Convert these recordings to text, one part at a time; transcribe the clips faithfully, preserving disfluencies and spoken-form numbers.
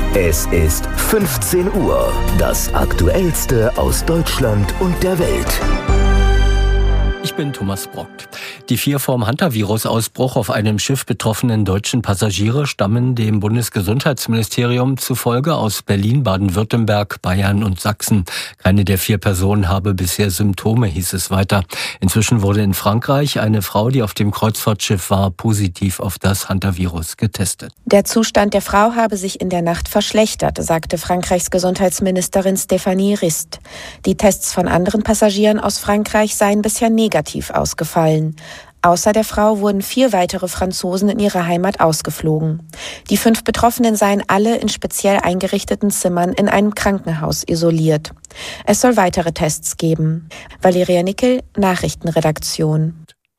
Es ist fünfzehn Uhr. Das Aktuellste aus Deutschland und der Welt. Ich bin Thomas Brock. Die vier vom Hantavirus-Ausbruch auf einem Schiff betroffenen deutschen Passagiere stammen dem Bundesgesundheitsministerium zufolge aus Berlin, Baden-Württemberg, Bayern und Sachsen. Keine der vier Personen habe bisher Symptome, hieß es weiter. Inzwischen wurde in Frankreich eine Frau, die auf dem Kreuzfahrtschiff war, positiv auf das Hantavirus getestet. Der Zustand der Frau habe sich in der Nacht verschlechtert, sagte Frankreichs Gesundheitsministerin Stéphanie Rist. Die Tests von anderen Passagieren aus Frankreich seien bisher negativ ausgefallen. Außer der Frau wurden vier weitere Franzosen in ihre Heimat ausgeflogen. Die fünf Betroffenen seien alle in speziell eingerichteten Zimmern in einem Krankenhaus isoliert. Es soll weitere Tests geben. Valeria Nickel, Nachrichtenredaktion.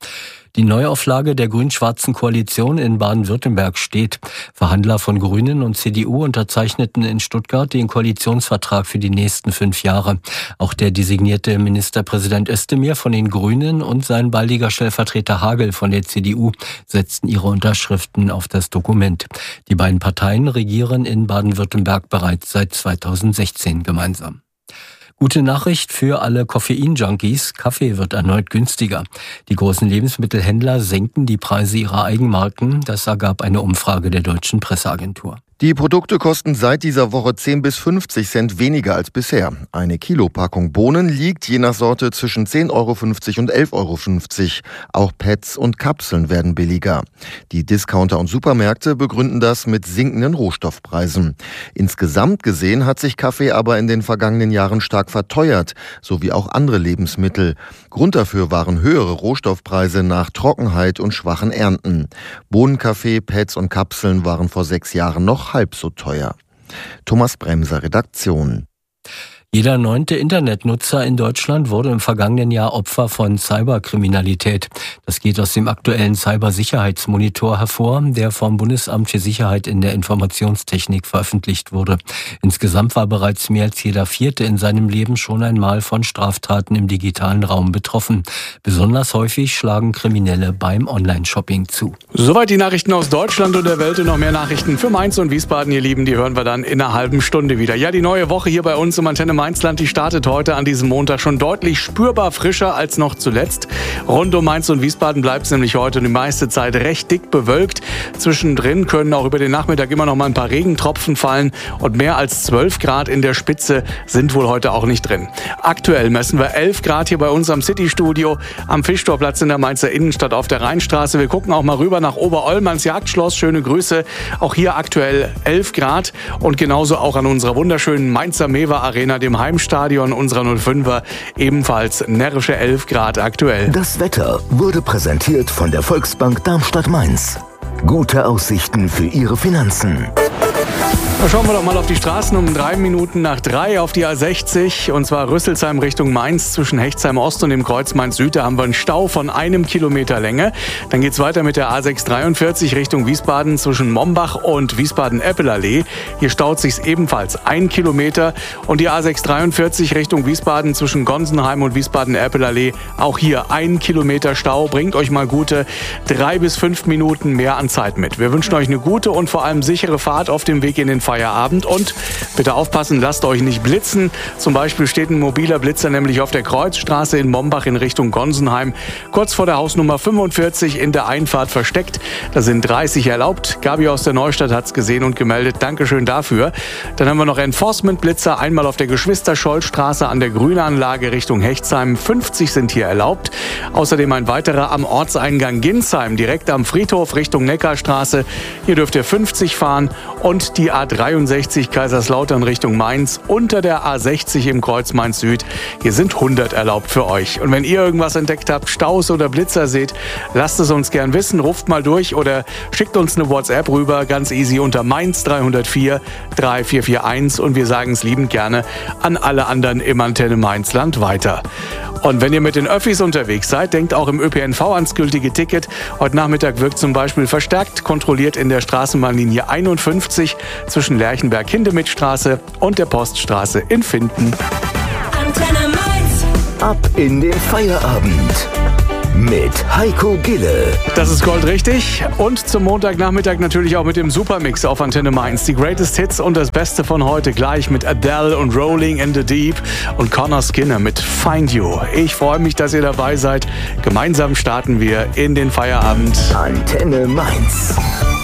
Die Neuauflage der grün-schwarzen Koalition in Baden-Württemberg steht. Verhandler von Grünen und C D U unterzeichneten in Stuttgart den Koalitionsvertrag für die nächsten fünf Jahre. Auch der designierte Ministerpräsident Özdemir von den Grünen und sein baldiger Stellvertreter Hagel von der C D U setzten ihre Unterschriften auf das Dokument. Die beiden Parteien regieren in Baden-Württemberg bereits seit zweitausendsechzehn gemeinsam. Gute Nachricht für alle Koffein-Junkies. Kaffee wird erneut günstiger. Die großen Lebensmittelhändler senken die Preise ihrer Eigenmarken. Das ergab eine Umfrage der Deutschen Presseagentur. Die Produkte kosten seit dieser Woche zehn bis fünfzig Cent weniger als bisher. Eine Kilopackung Bohnen liegt je nach Sorte zwischen zehn Euro fünfzig und elf Euro fünfzig. Auch Pads und Kapseln werden billiger. Die Discounter und Supermärkte begründen das mit sinkenden Rohstoffpreisen. Insgesamt gesehen hat sich Kaffee aber in den vergangenen Jahren stark verteuert, sowie auch andere Lebensmittel. Grund dafür waren höhere Rohstoffpreise nach Trockenheit und schwachen Ernten. Bohnenkaffee, Pads und Kapseln waren vor sechs Jahren noch halb so teuer. Thomas Bremser, Redaktion. Jeder neunte Internetnutzer in Deutschland wurde im vergangenen Jahr Opfer von Cyberkriminalität. Das geht aus dem aktuellen Cybersicherheitsmonitor hervor, der vom Bundesamt für Sicherheit in der Informationstechnik veröffentlicht wurde. Insgesamt war bereits mehr als jeder Vierte in seinem Leben schon einmal von Straftaten im digitalen Raum betroffen. Besonders häufig schlagen Kriminelle beim Online-Shopping zu. Soweit die Nachrichten aus Deutschland und der Welt und noch mehr Nachrichten für Mainz und Wiesbaden, ihr Lieben, die hören wir dann in einer halben Stunde wieder. Ja, die neue Woche hier bei uns im Antenne Mainzland, die startet heute an diesem Montag schon deutlich spürbar frischer als noch zuletzt. Rund um Mainz und Wiesbaden bleibt es nämlich heute die meiste Zeit recht dick bewölkt. Zwischendrin können auch über den Nachmittag immer noch mal ein paar Regentropfen fallen und mehr als zwölf Grad in der Spitze sind wohl heute auch nicht drin. Aktuell messen wir elf Grad hier bei uns am City-Studio, am Fischtorplatz in der Mainzer Innenstadt auf der Rheinstraße. Wir gucken auch mal rüber nach Oberolm ans Jagdschloss. Schöne Grüße. Auch hier aktuell elf Grad und genauso auch an unserer wunderschönen Mainzer Mewa Arena, dem Heimstadion unserer null fünfer, ebenfalls närrische elf Grad aktuell. Das Wetter wurde präsentiert von der Volksbank Darmstadt-Mainz. Gute Aussichten für Ihre Finanzen. Da schauen wir doch mal auf die Straßen um drei Minuten nach drei auf die A sechzig, und zwar Rüsselsheim Richtung Mainz zwischen Hechtsheim Ost und dem Kreuz Mainz Süd. Da haben wir einen Stau von einem Kilometer Länge. Dann geht's weiter mit der A sechs dreiundvierzig Richtung Wiesbaden zwischen Mombach und Wiesbaden-Eppelallee. Hier staut sich's ebenfalls ein Kilometer. Und die A sechs dreiundvierzig Richtung Wiesbaden zwischen Gonsenheim und Wiesbaden-Eppelallee. Auch hier ein Kilometer Stau. Bringt euch mal gute drei bis fünf Minuten mehr an Zeit mit. Wir wünschen euch eine gute und vor allem sichere Fahrt auf dem Weg in den Feierabend und bitte aufpassen, lasst euch nicht blitzen. Zum Beispiel steht ein mobiler Blitzer nämlich auf der Kreuzstraße in Mombach in Richtung Gonsenheim, kurz vor der Hausnummer fünfundvierzig in der Einfahrt versteckt. Da sind dreißig erlaubt. Gabi aus der Neustadt hat's gesehen und gemeldet. Dankeschön dafür. Dann haben wir noch Enforcement-Blitzer, einmal auf der Geschwister-Scholl-Straße an der Grünanlage Richtung Hechtsheim. fünfzig sind hier erlaubt. Außerdem ein weiterer am Ortseingang Ginsheim, direkt am Friedhof Richtung Neckarstraße. Hier dürft ihr fünfzig fahren und die A dreiundsechzig Kaiserslautern Richtung Mainz unter der A sechzig im Kreuz Mainz Süd. Hier sind hundert erlaubt für euch. Und wenn ihr irgendwas entdeckt habt, Staus oder Blitzer seht, lasst es uns gern wissen, ruft mal durch oder schickt uns eine WhatsApp rüber, ganz easy unter Mainz drei null vier drei vier vier eins und wir sagen es liebend gerne an alle anderen im Antenne Mainzland weiter. Und wenn ihr mit den Öffis unterwegs seid, denkt auch im Ö P N V ans gültige Ticket. Heute Nachmittag wirkt zum Beispiel verstärkt kontrolliert in der Straßenbahnlinie einundfünfzig zwischen Lerchenberg-Hindemithstraße und der Poststraße in Finden. Ab in den Feierabend. mit Heiko Gille. Das ist goldrichtig. Und zum Montagnachmittag natürlich auch mit dem Supermix auf Antenne Mainz. Die Greatest Hits und das Beste von heute gleich mit Adele und Rolling in the Deep und Connor Skinner mit Find You. Ich freue mich, dass ihr dabei seid. Gemeinsam starten wir in den Feierabend. Antenne Mainz.